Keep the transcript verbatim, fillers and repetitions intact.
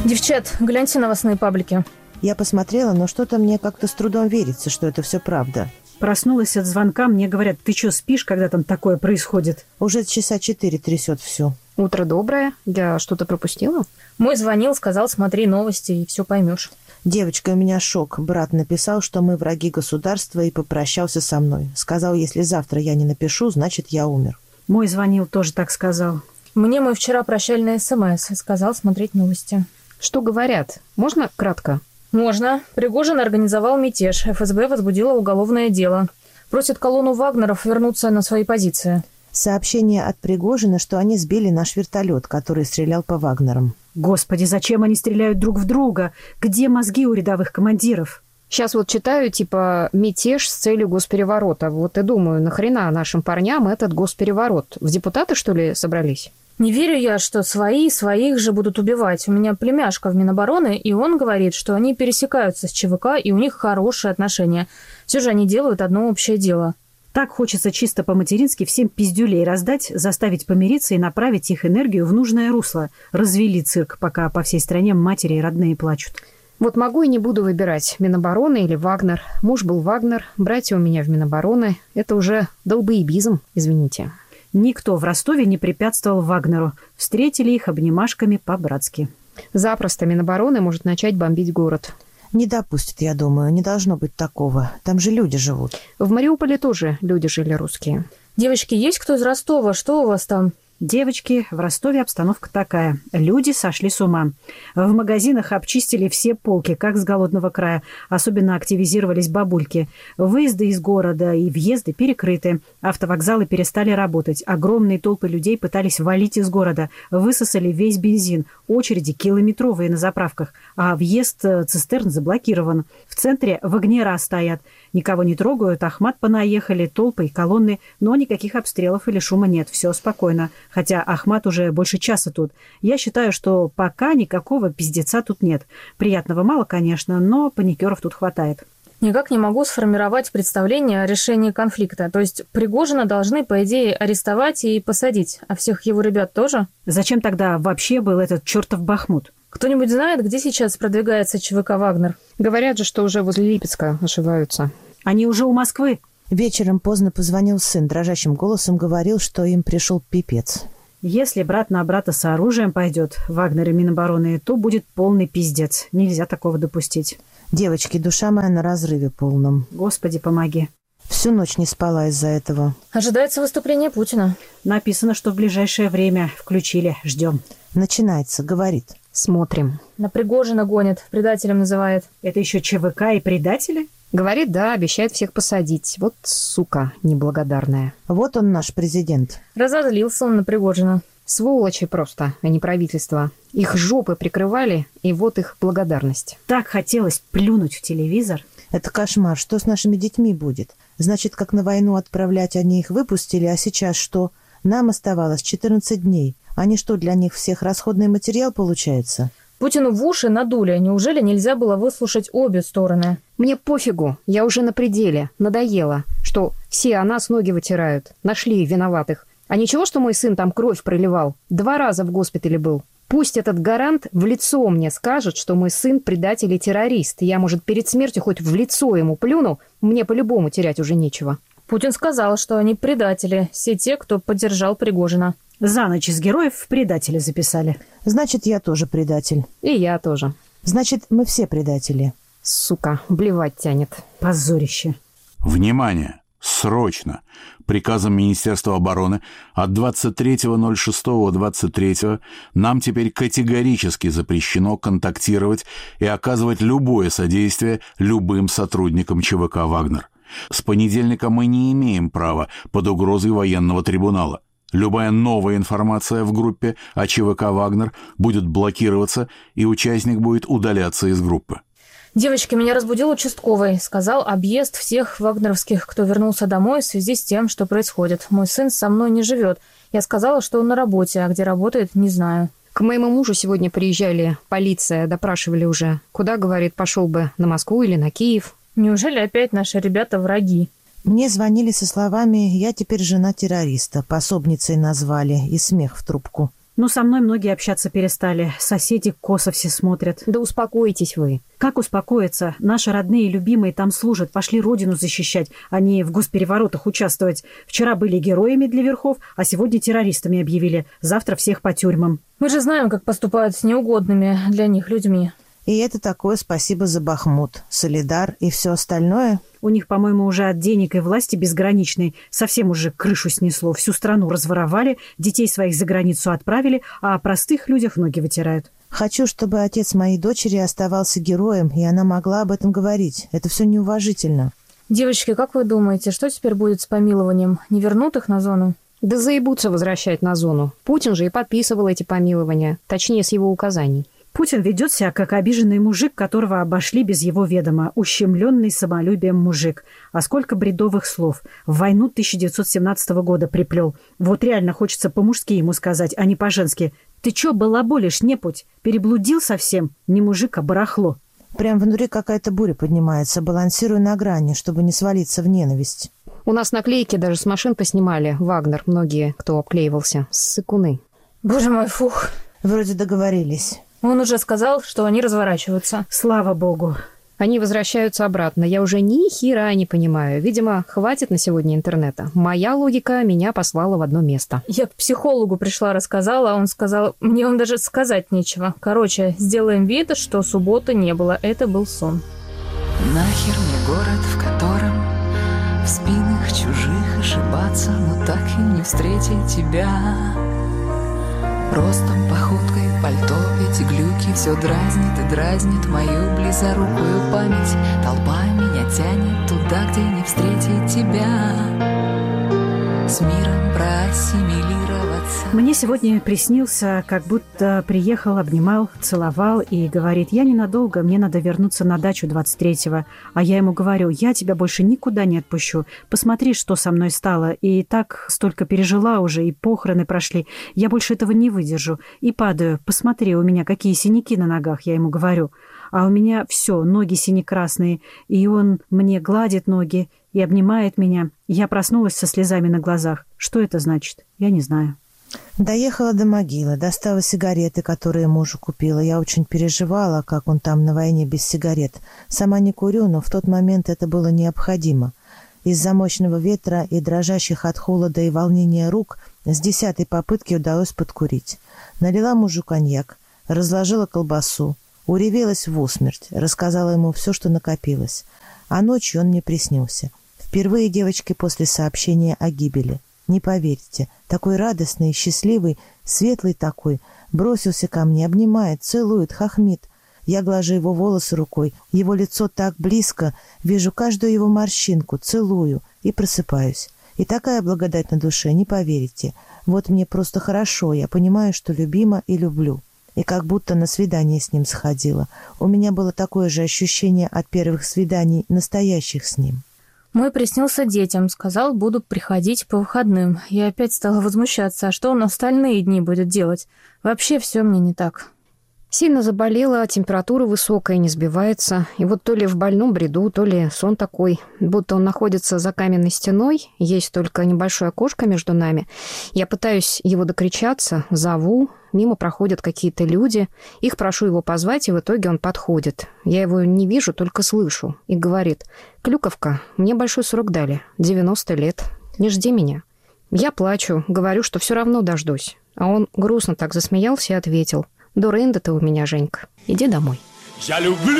Девчат, гляньте новостные паблики. Я посмотрела, но что-то мне как-то с трудом верится, что это все правда. Проснулась от звонка, мне говорят, ты что, спишь, когда там такое происходит? Уже часа четыре трясет все. Утро доброе. Я что-то пропустила? Мой звонил, сказал, смотри новости и все поймешь. Девочка, у меня шок. Брат написал, что мы враги государства, и попрощался со мной. Сказал, если завтра я не напишу, значит, я умер. Мой звонил, тоже так сказал. Мне мой вчера прощальный СМС сказал смотреть новости. Что говорят? Можно кратко? Можно. Пригожин организовал мятеж. эф эс бэ возбудило уголовное дело. Просит колонну Вагнеров вернуться на свои позиции. Сообщение от Пригожина, что они сбили наш вертолет, который стрелял по Вагнерам. Господи, зачем они стреляют друг в друга? Где мозги у рядовых командиров? Сейчас вот читаю, типа, мятеж с целью госпереворота. Вот и думаю, нахрена нашим парням этот госпереворот? В депутаты, что ли, собрались? Не верю я, что свои своих же будут убивать. У меня племяшка в Минобороны, и он говорит, что они пересекаются с ЧВК, и у них хорошие отношения. Все же они делают одно общее дело. Так хочется чисто по-матерински всем пиздюлей раздать, заставить помириться и направить их энергию в нужное русло. Развели цирк, пока по всей стране матери и родные плачут. Вот могу и не буду выбирать, Минобороны или Вагнер. Муж был Вагнер, братья у меня в Минобороны. Это уже долбоебизм, извините. Никто в Ростове не препятствовал Вагнеру. Встретили их обнимашками по-братски. Запросто Минобороны может начать бомбить город. Не допустят, я думаю. Не должно быть такого. Там же люди живут. В Мариуполе тоже люди жили русские. Девочки, есть кто из Ростова? Что у вас там? Девочки, в Ростове обстановка такая. Люди сошли с ума. В магазинах обчистили все полки, как с голодного края. Особенно активизировались бабульки. Выезды из города и въезды перекрыты. Автовокзалы перестали работать. Огромные толпы людей пытались валить из города. Высосали весь бензин. Очереди километровые на заправках. А въезд цистерн заблокирован. В центре вагнера стоят. Никого не трогают. Ахмат понаехали, толпы и колонны. Но никаких обстрелов или шума нет. Все спокойно. Хотя Ахмат уже больше часа тут. Я считаю, что пока никакого пиздеца тут нет. Приятного мало, конечно, но паникеров тут хватает. Никак не могу сформировать представление о решении конфликта. То есть Пригожина должны, по идее, арестовать и посадить, а всех его ребят тоже? Зачем тогда вообще был этот чертов Бахмут? Кто-нибудь знает, где сейчас продвигается ЧВК «Вагнер»? Говорят же, что уже возле Липецка ошиваются. Они уже у Москвы. Вечером поздно позвонил сын, дрожащим голосом говорил, что им пришел пипец. Если брат на брата с оружием пойдет, Вагнер и Минобороны, то будет полный пиздец. Нельзя такого допустить. Девочки, душа моя на разрыве полном. Господи, помоги. Всю ночь не спала из-за этого. Ожидается выступление Путина. Написано, что в ближайшее время включили. Ждем. Начинается, говорит. Смотрим. На Пригожина гонит, предателем называет. Это еще ЧВК и предатели? Говорит, да, обещает всех посадить. Вот сука неблагодарная. Вот он наш президент. Разозлился он на Пригожина. Сволочи просто, а не правительство. Их жопы прикрывали, и вот их благодарность. Так хотелось плюнуть в телевизор. Это кошмар. Что с нашими детьми будет? Значит, как на войну отправлять, они их выпустили, а сейчас что? Нам оставалось четырнадцать дней. Они что, для них всех расходный материал получается? Путину в уши надули. Неужели нельзя было выслушать обе стороны? Мне пофигу. Я уже на пределе. Надоело, что все о нас ноги вытирают. Нашли виноватых. А ничего, что мой сын там кровь проливал? Два раза в госпитале был. Пусть этот гарант в лицо мне скажет, что мой сын предатель и террорист. Я, может, перед смертью хоть в лицо ему плюну. Мне по-любому терять уже нечего. Путин сказал, что они предатели. Все те, кто поддержал Пригожина. За ночь из героев в предатели записали. Значит, я тоже предатель. И я тоже. Значит, мы все предатели. Сука, блевать тянет. Позорище. Внимание! Срочно! Приказом Министерства обороны от двадцать третьего ноль шестого двадцать третьего нам теперь категорически запрещено контактировать и оказывать любое содействие любым сотрудникам ЧВК «Вагнер». С понедельника мы не имеем права под угрозой военного трибунала. Любая новая информация в группе о ЧВК «Вагнер» будет блокироваться, и участник будет удаляться из группы. Девочки, меня разбудил участковый. Сказал объезд всех вагнеровских, кто вернулся домой в связи с тем, что происходит. Мой сын со мной не живет. Я сказала, что он на работе, а где работает, не знаю. К моему мужу сегодня приезжали, полиция, допрашивали уже. Куда, говорит, пошел бы, на Москву или на Киев? Неужели опять наши ребята враги? Мне звонили со словами «Я теперь жена террориста», пособницей назвали, и смех в трубку. Ну, со мной многие общаться перестали. Соседи косо все смотрят. Да успокойтесь вы. Как успокоиться? Наши родные и любимые там служат. Пошли родину защищать, а не в госпереворотах участвовать. Вчера были героями для верхов, а сегодня террористами объявили. Завтра всех по тюрьмам. Мы же знаем, как поступают с неугодными для них людьми. И это такое спасибо за Бахмут, Солидар и все остальное? У них, по-моему, уже от денег и власти безграничной совсем уже крышу снесло. Всю страну разворовали, детей своих за границу отправили, а о простых людях ноги вытирают. Хочу, чтобы отец моей дочери оставался героем, и она могла об этом говорить. Это все неуважительно. Девочки, как вы думаете, что теперь будет с помилованием? Не вернут их на зону? Да заебутся возвращать на зону. Путин же и подписывал эти помилования, точнее, с его указаний. Путин ведет себя, как обиженный мужик, которого обошли без его ведома. Ущемленный самолюбием мужик. А сколько бредовых слов. В войну тысяча девятьсот семнадцатого года приплел. Вот реально хочется по-мужски ему сказать, а не по-женски. Ты чё балаболишь, непуть? Переблудил совсем? Не мужик, а барахло. Прям внутри какая-то буря поднимается, балансируя на грани, чтобы не свалиться в ненависть. У нас наклейки даже с машин поснимали. Вагнер, многие, кто обклеивался. Ссыкуны. Боже мой, фух. Вроде договорились. Он уже сказал, что они разворачиваются. Слава богу. Они возвращаются обратно. Я уже ни хера не понимаю. Видимо, хватит на сегодня интернета. Моя логика меня послала в одно место. Я к психологу пришла, рассказала, а он сказал, мне он даже сказать нечего. Короче, сделаем вид, что субботы не было. Это был сон. Нахер мне город, в котором в спинах чужих ошибаться, но так и не встретить тебя. Ростом, походкой, пальто, эти глюки все дразнит и дразнит мою близорукую память. Толпа меня тянет туда, где не встретить тебя. С миром проассимилироваться. Мне сегодня приснился, как будто приехал, обнимал, целовал и говорит, я ненадолго, мне надо вернуться на дачу двадцать третьего. А я ему говорю, я тебя больше никуда не отпущу. Посмотри, что со мной стало. И так столько пережила уже, и похороны прошли. Я больше этого не выдержу. И падаю. Посмотри, у меня какие синяки на ногах, я ему говорю. А у меня все, ноги сине-красные. И он мне гладит ноги и обнимает меня. Я проснулась со слезами на глазах. Что это значит? Я не знаю. Доехала до могилы, достала сигареты, которые мужу купила. Я очень переживала, как он там на войне без сигарет. Сама не курю, но в тот момент это было необходимо. Из-за мощного ветра и дрожащих от холода и волнения рук с десятой попытки удалось подкурить. Налила мужу коньяк, разложила колбасу, уревелась в усмерть, рассказала ему все, что накопилось. А ночью он мне приснился. Впервые, девочки, после сообщения о гибели. Не поверите, такой радостный, счастливый, светлый такой, бросился ко мне, обнимает, целует, хохмит. Я глажу его волосы рукой, его лицо так близко, вижу каждую его морщинку, целую и просыпаюсь. И такая благодать на душе, не поверите. Вот мне просто хорошо, я понимаю, что любима и люблю. И как будто на свидание с ним сходила. У меня было такое же ощущение от первых свиданий, настоящих с ним. Мой приснился детям, сказал, буду приходить по выходным. Я опять стала возмущаться, а что он остальные дни будет делать? Вообще все мне не так. Сильно заболела, температура высокая, не сбивается. И вот то ли в больном бреду, то ли сон такой, будто он находится за каменной стеной, есть только небольшое окошко между нами. Я пытаюсь его докричаться, зову, мимо проходят какие-то люди. Их прошу его позвать, и в итоге он подходит. Я его не вижу, только слышу. И говорит, «Клюковка, мне большой срок дали, девяносто лет, не жди меня». Я плачу, говорю, что все равно дождусь. А он грустно так засмеялся и ответил, «Дурында ты у меня, Женька. Иди домой». Я люблю